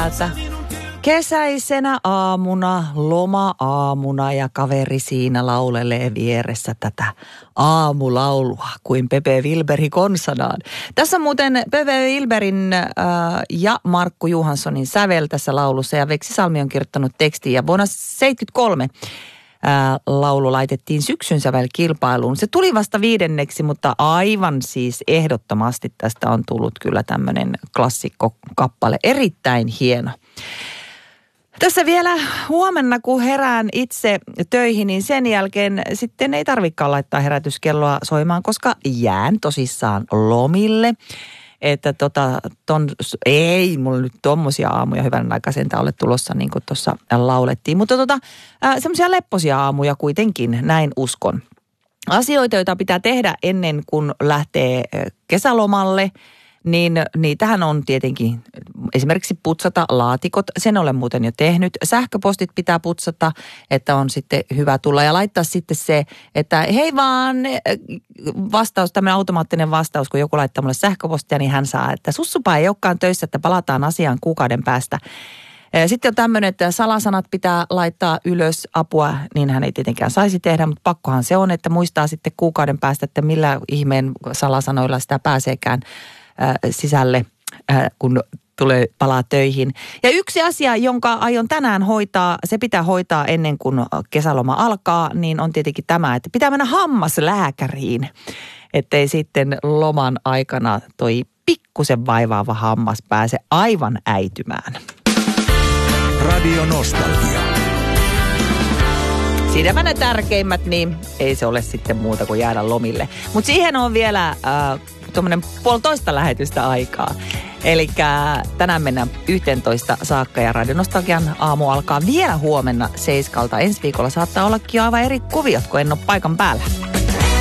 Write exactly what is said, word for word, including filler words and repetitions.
täältä. Kesäisenä aamuna, loma-aamuna ja kaveri siinä laulelee vieressä tätä aamulaulua kuin Pepe Wilberi konsanaan. Tässä on muuten Pepe Wilberin äh, ja Markku Johanssonin sävel tässä laulussa ja Veksi Salmi on kirjoittanut tekstin ja vuonna seitsemänkymmentäkolme Ää, laulu laitettiin syksyn sävelkilpailuun. Se tuli vasta viidenneksi, mutta aivan siis ehdottomasti tästä on tullut kyllä tämmöinen klassikkokappale. Erittäin hieno. Tässä vielä huomenna, kun herään itse töihin, niin sen jälkeen sitten ei tarvikaan laittaa herätyskelloa soimaan, koska jään tosissaan lomille. Että tota, ton, ei mulla nyt tommosia aamuja hyvän aika sentään ole tulossa, niin kuin tuossa laulettiin. Mutta tota, semmoisia lepposia aamuja kuitenkin, näin uskon. Asioita, joita pitää tehdä ennen kuin lähtee kesälomalle, niin niitähän on tietenkin esimerkiksi putsata laatikot. Sen olen muuten jo tehnyt. Sähköpostit pitää putsata, että on sitten hyvä tulla ja laittaa sitten se, että hei vaan vastaus, tämmöinen automaattinen vastaus, kun joku laittaa mulle sähköpostia, niin hän saa, että sussupa ei olekaan töissä, että palataan asiaan kuukauden päästä. Sitten on tämmöinen, että salasanat pitää laittaa ylös, apua, niin hän ei tietenkään saisi tehdä, mutta pakkohan se on, että muistaa sitten kuukauden päästä, että millä ihmeen salasanoilla sitä pääseekään sisälle, kun tulee palaa töihin. Ja yksi asia, jonka aion tänään hoitaa, se pitää hoitaa ennen kuin kesäloma alkaa, niin on tietenkin tämä, että pitää mennä hammaslääkäriin, ettei sitten loman aikana toi pikkusen vaivaava hammas pääse aivan äitymään. Radio Nostalgia. Siinäpä ne tärkeimmät, niin ei se ole sitten muuta kuin jäädä lomille. Mutta siihen on vielä äh, tuommoinen puolitoista lähetystä aikaa. Eli tänään mennään yhteentoista saakka ja Radio Nostalgian aamu alkaa vielä huomenna seiskalta. Ensi viikolla saattaa ollakin aivan eri kuviot, kun en ole paikan päällä.